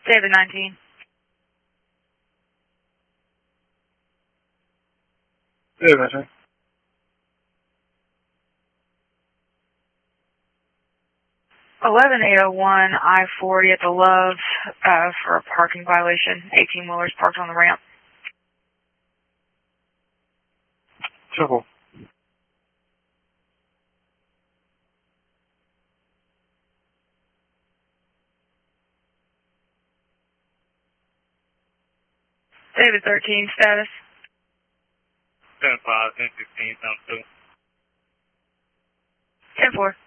David 19. David 19. I-40 at the Love for a parking violation. 18-wheelers parked on the ramp. Simple. David 13, status? 10-5, 10-16, sounds 2. 10-4.